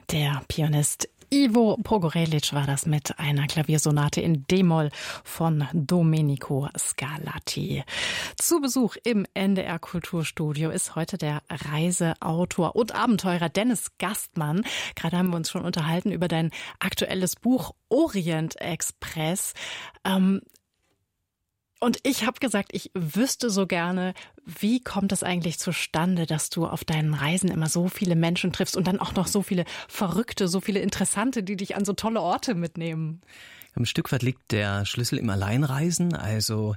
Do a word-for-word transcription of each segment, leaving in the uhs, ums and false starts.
Der Pianist Ivo Pogorelic war das mit einer Klaviersonate in D-Moll von Domenico Scarlatti. Zu Besuch im N D R Kulturstudio ist heute der Reiseautor und Abenteurer Dennis Gastmann. Gerade haben wir uns schon unterhalten über dein aktuelles Buch Orient Express. Ähm, Und ich habe gesagt, ich wüsste so gerne, wie kommt es eigentlich zustande, dass du auf deinen Reisen immer so viele Menschen triffst und dann auch noch so viele Verrückte, so viele Interessante, die dich an so tolle Orte mitnehmen? Ein Stück weit liegt der Schlüssel im Alleinreisen, also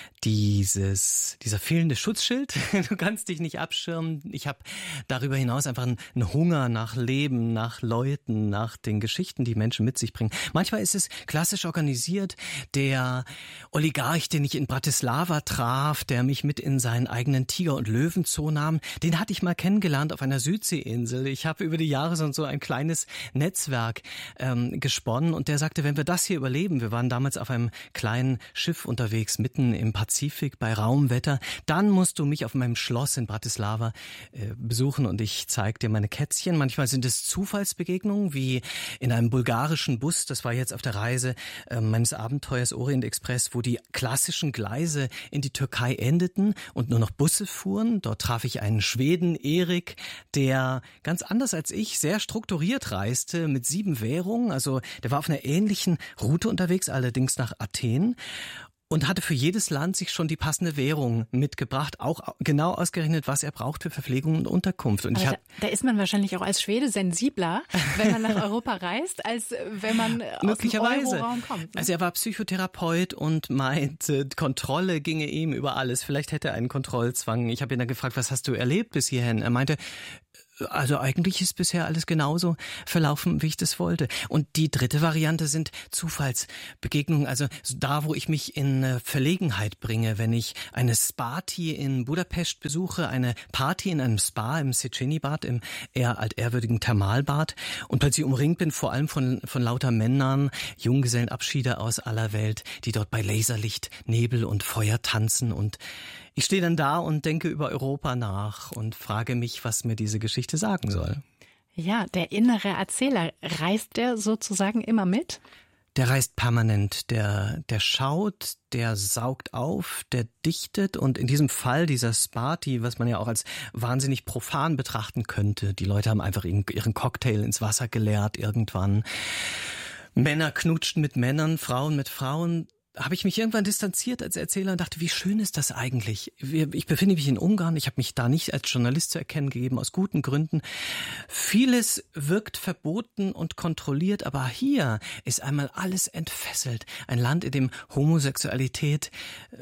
dieses, dieser fehlende Schutzschild. Du kannst dich nicht abschirmen. Ich habe darüber hinaus einfach einen, einen Hunger nach Leben, nach Leuten, nach den Geschichten, die Menschen mit sich bringen. Manchmal ist es klassisch organisiert. Der Oligarch, den ich in Bratislava traf, der mich mit in seinen eigenen Tiger- und Löwenzoo nahm, den hatte ich mal kennengelernt auf einer Südseeinsel. Ich habe über die Jahre so, so ein kleines Netzwerk ähm, gesponnen und der sagte, wenn wir das hier überleben, wir waren damals auf einem kleinen Schiff unterwegs, mitten im Pazifik bei rauem Wetter, dann musst du mich auf meinem Schloss in Bratislava äh, besuchen und ich zeige dir meine Kätzchen. Manchmal sind es Zufallsbegegnungen, wie in einem bulgarischen Bus, das war jetzt auf der Reise äh, meines Abenteuers Orient Express, wo die klassischen Gleise in die Türkei endeten und nur noch Busse fuhren. Dort traf ich einen Schweden, Erik, der ganz anders als ich sehr strukturiert reiste, mit sieben Währungen. Also der war auf einer ähnlichen Route unterwegs, allerdings nach Athen. Und hatte für jedes Land sich schon die passende Währung mitgebracht, auch genau ausgerechnet, was er braucht für Verpflegung und Unterkunft. Und ich hab, da, da ist man wahrscheinlich auch als Schwede sensibler, wenn man nach Europa reist, als wenn man aus dem Euroraum kommt. Ne? Also er war Psychotherapeut und meinte, Kontrolle ginge ihm über alles. Vielleicht hätte er einen Kontrollzwang. Ich habe ihn dann gefragt, was hast du erlebt bis hierhin? Er meinte, also eigentlich ist bisher alles genauso verlaufen, wie ich das wollte. Und die dritte Variante sind Zufallsbegegnungen. Also da, wo ich mich in Verlegenheit bringe, wenn ich eine Spa-Tea in Budapest besuche, eine Party in einem Spa im Széchenyi-Bad, im eher altehrwürdigen Thermalbad und plötzlich umringt bin vor allem von, von lauter Männern, Junggesellenabschiede aus aller Welt, die dort bei Laserlicht, Nebel und Feuer tanzen und ich stehe dann da und denke über Europa nach und frage mich, was mir diese Geschichte sagen soll. Ja, der innere Erzähler, reist der sozusagen immer mit? Der reist permanent, der, der schaut, der saugt auf, der dichtet und in diesem Fall dieser Sparty, was man ja auch als wahnsinnig profan betrachten könnte, die Leute haben einfach ihren, ihren Cocktail ins Wasser geleert irgendwann. Männer knutschten mit Männern, Frauen mit Frauen. Habe ich mich irgendwann distanziert als Erzähler und dachte, wie schön ist das eigentlich? Ich befinde mich in Ungarn, ich habe mich da nicht als Journalist zu erkennen gegeben, aus guten Gründen. Vieles wirkt verboten und kontrolliert, aber hier ist einmal alles entfesselt. Ein Land, in dem Homosexualität, äh,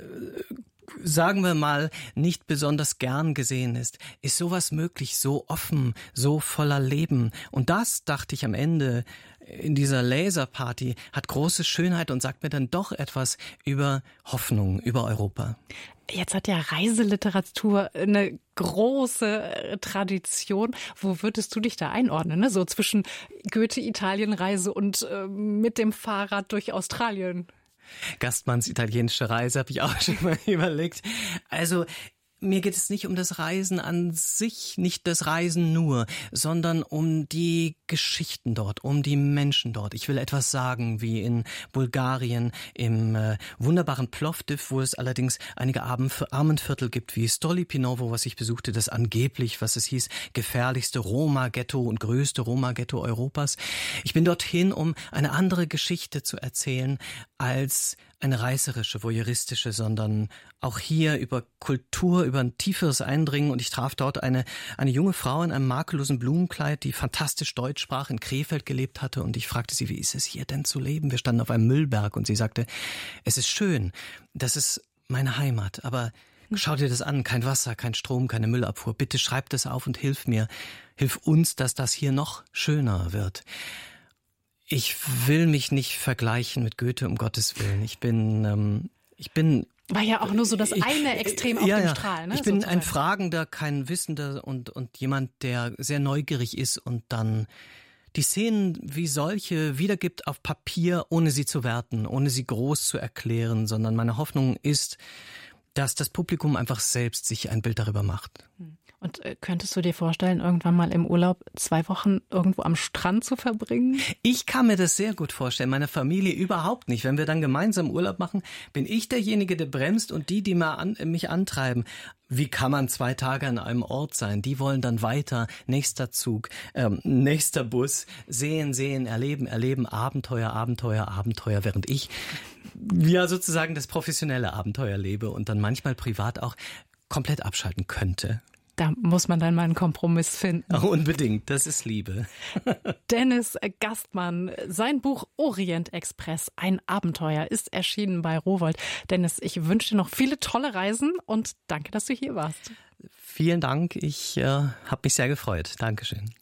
sagen wir mal, nicht besonders gern gesehen ist. Ist sowas möglich, so offen, so voller Leben? Und das, dachte ich am Ende, in dieser Laserparty hat große Schönheit und sagt mir dann doch etwas über Hoffnung, über Europa. Jetzt hat ja Reiseliteratur eine große Tradition. Wo würdest du dich da einordnen? Ne? So zwischen Goethe-Italien-Reise und äh, mit dem Fahrrad durch Australien. Gastmanns italienische Reise habe ich auch schon mal überlegt. Also mir geht es nicht um das Reisen an sich, nicht das Reisen nur, sondern um die Geschichten dort, um die Menschen dort. Ich will etwas sagen, wie in Bulgarien im äh, wunderbaren Plovdiv, wo es allerdings einige Armenviertel gibt, wie Stolypinovo, was ich besuchte, das angeblich, was es hieß, gefährlichste Roma-Ghetto und größte Roma-Ghetto Europas. Ich bin dorthin, um eine andere Geschichte zu erzählen als eine reißerische, voyeuristische, sondern auch hier über Kultur, über ein tieferes Eindringen. Und ich traf dort eine, eine junge Frau in einem makellosen Blumenkleid, die fantastisch Deutsch sprach, in Krefeld gelebt hatte. Und ich fragte sie, wie ist es hier denn zu leben? Wir standen auf einem Müllberg und sie sagte, es ist schön, das ist meine Heimat, aber schau dir das an, kein Wasser, kein Strom, keine Müllabfuhr. Bitte schreib das auf und hilf mir, hilf uns, dass das hier noch schöner wird. Ich will mich nicht vergleichen mit Goethe, um Gottes Willen. Ich bin, ähm, ich bin... War ja auch nur so das eine Extrem auf ja, dem ja. Strahl. Ne, ich bin sozusagen. ein Fragender, kein Wissender und, und jemand, der sehr neugierig ist und dann die Szenen wie solche wiedergibt auf Papier, ohne sie zu werten, ohne sie groß zu erklären, sondern meine Hoffnung ist, dass das Publikum einfach selbst sich ein Bild darüber macht. Und äh, könntest du dir vorstellen, irgendwann mal im Urlaub zwei Wochen irgendwo am Strand zu verbringen? Ich kann mir das sehr gut vorstellen, meine Familie überhaupt nicht. Wenn wir dann gemeinsam Urlaub machen, bin ich derjenige, der bremst und die, die mal an, mich antreiben. Wie kann man zwei Tage an einem Ort sein? Die wollen dann weiter, nächster Zug, ähm, nächster Bus, sehen, sehen, erleben, erleben, Abenteuer, Abenteuer, Abenteuer, während ich ja sozusagen das professionelle Abenteuer lebe und dann manchmal privat auch komplett abschalten könnte. Da muss man dann mal einen Kompromiss finden. Oh, unbedingt, das ist Liebe. Dennis Gastmann, sein Buch Orient Express, ein Abenteuer, ist erschienen bei Rowohlt. Dennis, ich wünsche dir noch viele tolle Reisen und danke, dass du hier warst. Vielen Dank, ich äh, habe mich sehr gefreut. Dankeschön.